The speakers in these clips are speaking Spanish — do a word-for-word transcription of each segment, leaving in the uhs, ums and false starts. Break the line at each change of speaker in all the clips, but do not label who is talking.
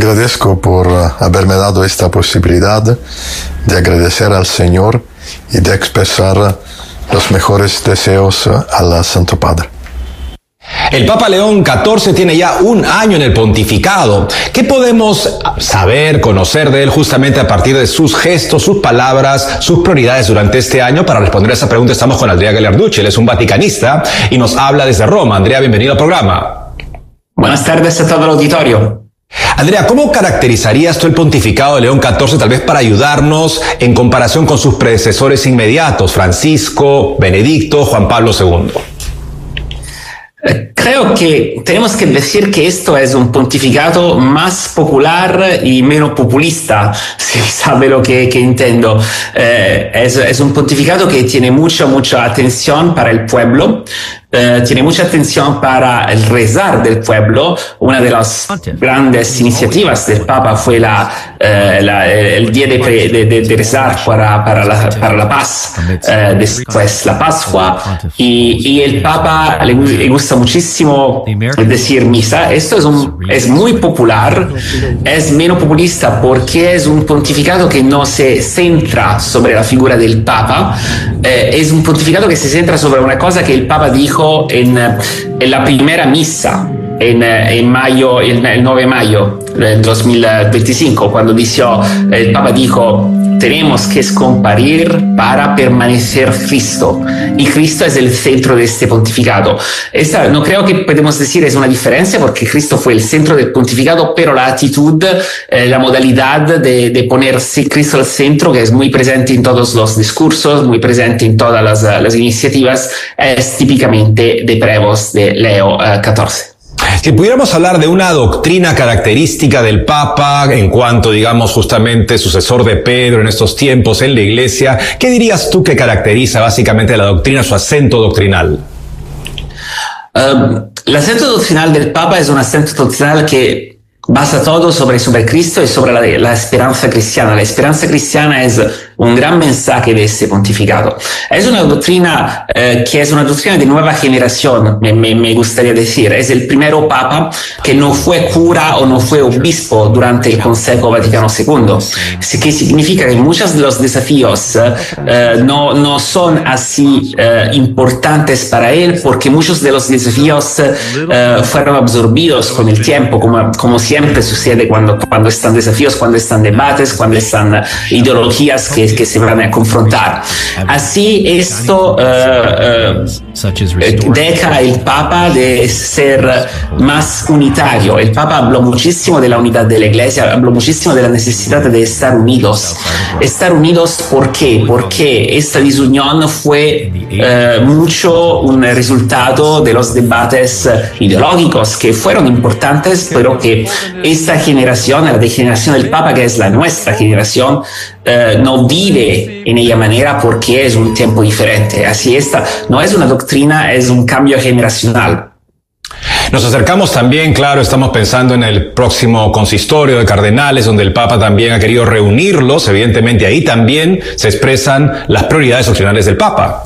agradezco por haberme dado esta posibilidad de agradecer al Señor y de expresar los mejores deseos al Santo Padre.
El Papa León catorce tiene ya un año en el pontificado. ¿Qué podemos saber, conocer de él justamente a partir de sus gestos, sus palabras, sus prioridades durante este año? Para responder a esa pregunta estamos con Andrea Gagliarducci. Él es un vaticanista y nos habla desde Roma. Andrea, bienvenido al programa.
Buenas tardes a todo el auditorio.
Andrea, ¿cómo caracterizarías tú el pontificado de León catorce, tal vez para ayudarnos en comparación con sus predecesores inmediatos, Francisco, Benedicto, Juan Pablo segundo?
Creo que tenemos que decir que esto es un pontificado más popular y menos populista, si sabe lo que, que entiendo. Eh, es, es un pontificado que tiene mucha, mucha atención para el pueblo. Uh, tiene mucha atención para el rezar del pueblo. Una de las grandes iniciativas del Papa fue la, uh, la, el día de, de, de, de rezar para, para, la, para la paz, uh, después la Pascua, y, y el Papa le, le gusta muchísimo decir misa. Esto es, un, es muy popular, es menos populista porque es un pontificado que no se centra sobre la figura del Papa, uh, es un pontificado que se centra sobre una cosa que el Papa dijo En, en la primera misa en, en mayo, el, el nueve de mayo del dos mil veinticinco, cuando dijo, el Papa dijo: tenemos que escomparir para permanecer Cristo, y Cristo es el centro de este pontificado. Esta no creo que podemos decir es una diferencia, porque Cristo fue el centro del pontificado, pero la actitud, eh, la modalidad de, de ponerse Cristo al centro, que es muy presente en todos los discursos, muy presente en todas las, las iniciativas, es típicamente de Prevost de Leo catorce.
Si pudiéramos hablar de una doctrina característica del Papa en cuanto, digamos, justamente sucesor de Pedro en estos tiempos en la Iglesia, ¿qué dirías tú que caracteriza básicamente la doctrina, su acento doctrinal?
Uh, el acento doctrinal del Papa es un acento doctrinal que basa todo sobre, sobre Cristo y sobre la, la esperanza cristiana. La esperanza cristiana es un gran mensaje de este pontificado. Es una doctrina eh, que es una doctrina de nueva generación, me, me, me gustaría decir. Es el primero papa que no fue cura o no fue obispo durante el Consejo Vaticano segundo, que significa que muchos de los desafíos eh, no, no son así eh, importantes para él, porque muchos de los desafíos eh, fueron absorbidos con el tiempo, como, como siempre sucede cuando, cuando están desafíos, cuando están debates, cuando están ideologías que que se van a confrontar. Así esto uh, uh, deja el Papa de ser más unitario. El Papa habló muchísimo de la unidad de la Iglesia, habló muchísimo de la necesidad de estar unidos. Estar unidos, ¿por qué? Porque esta disunión fue uh, mucho un resultado de los debates ideológicos que fueron importantes, pero que esta generación, la de generación del Papa, que es la nuestra generación, Uh, no vive en ella manera porque es un tiempo diferente. Así esta no es una doctrina, es un cambio generacional.
Nos acercamos también, claro, estamos pensando en el próximo consistorio de cardenales, donde el Papa también ha querido reunirlos. Evidentemente ahí también se expresan las prioridades doctrinales del Papa.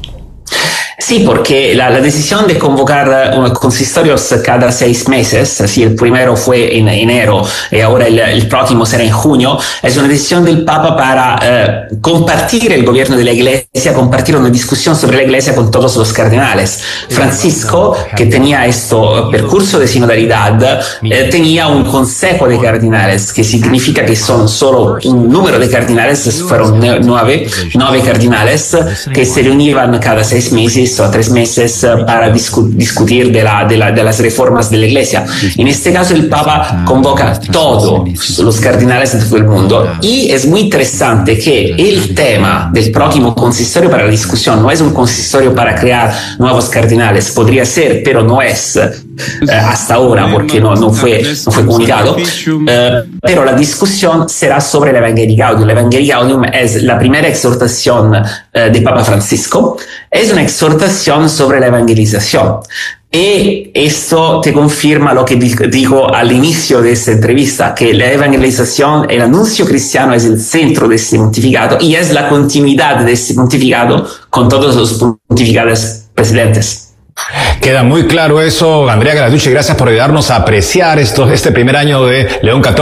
Sí, porque la, la decisión de convocar uh, consistorios cada seis meses, así el primero fue en enero y ahora el, el próximo será en junio, es una decisión del Papa para uh, compartir el gobierno de la Iglesia, compartir una discusión sobre la Iglesia con todos los cardenales. Francisco, que tenía este percurso de sinodalidad, eh, tenía un consejo de cardenales, que significa que son solo un número de cardenales, fueron nueve, nueve cardenales que se reunían cada seis meses o tres meses para discu discutir de, la, de, la, de las reformas de la Iglesia. En este caso el Papa convoca a todos los cardenales de todo el mundo, y es muy interesante que el tema del próximo consistorio para la discusión no es un consistorio para crear nuevos cardenales, podría ser, pero no es eh, hasta ahora porque no, no, fue, no fue comunicado, eh, pero la discusión será sobre el Evangelii Gaudium. El Evangelii Gaudium es la primera exhortación eh, de Papa Francisco, es una exhortación sobre la evangelización. Y esto te confirma lo que digo al inicio de esta entrevista, que la evangelización, el anuncio cristiano es el centro de este pontificado y es la continuidad de este pontificado con todos los pontificados precedentes.
Queda muy claro eso. Andrea Gagliarducci, gracias por ayudarnos a apreciar esto, este primer año de León catorce.